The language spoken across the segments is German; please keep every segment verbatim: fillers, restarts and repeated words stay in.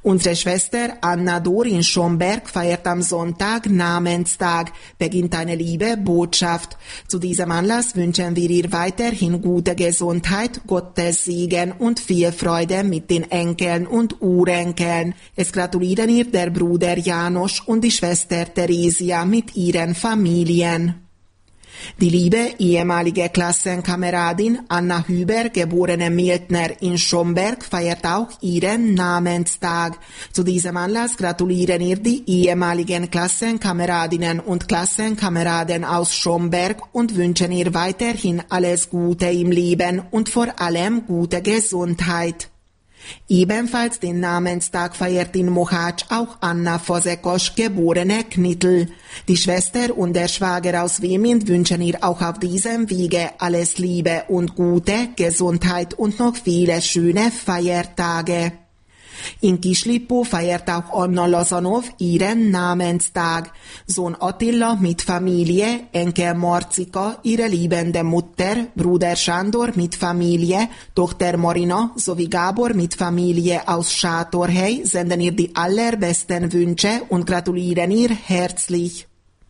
Unsere Schwester Anna Dorin Schomberg feiert am Sonntag Namenstag, beginnt eine liebe Botschaft. Zu diesem Anlass wünschen wir ihr weiterhin gute Gesundheit, Gottes Segen und viel Freude mit den Enkeln und Urenkeln. Es gratulieren ihr der Bruder Janosch und die Schwester Theresia mit ihren Familien. Die liebe ehemalige Klassenkameradin Anna Hüber, geborene Miltner in Schomberg, feiert auch ihren Namenstag. Zu diesem Anlass gratulieren ihr die ehemaligen Klassenkameradinnen und Klassenkameraden aus Schomberg und wünschen ihr weiterhin alles Gute im Leben und vor allem gute Gesundheit. Ebenfalls den Namenstag feiert in Mohács auch Anna Fazekas, geborene Knittel. Die Schwester und der Schwager aus Wemind wünschen ihr auch auf diesem Wege alles Liebe und Gute, Gesundheit und noch viele schöne Feiertage. In Kislipo feiert auch Anna Lasanov ihren Namenstag. Sohn Attila mit Familie, Enkel Marcika, ihre liebende Mutter, Bruder Sándor mit Familie, Tochter Marina sowie Gábor mit Familie aus Sátorhely senden ihr die allerbesten Wünsche und gratulieren ihr herzlich.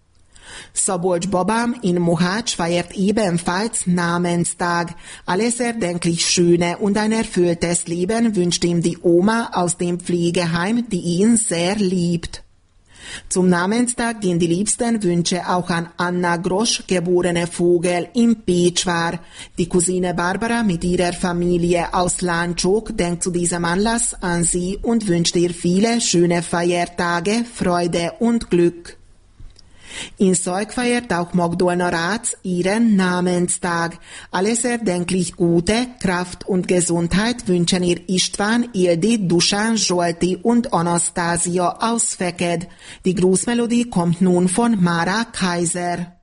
Szabolcs Babám in Mohács feiert ebenfalls Namenstag. Alles erdenklich Schöne und ein erfülltes Leben wünscht ihm die Oma aus dem Pflegeheim, die ihn sehr liebt. Zum Namenstag gehen die liebsten Wünsche auch an Anna Grosch, geborene Vogel in Pécsvár. Die Cousine Barbara mit ihrer Familie aus Lánchok denkt zu diesem Anlass an sie und wünscht ihr viele schöne Feiertage, Freude und Glück. In Zeug feiert auch Magdolna Ratz ihren Namenstag. Alles erdenklich Gute, Kraft und Gesundheit wünschen ihr István, Ildi, Dusan, Zsolti und Anastasia aus Feked. Die Grußmelodie kommt nun von Mara Kaiser.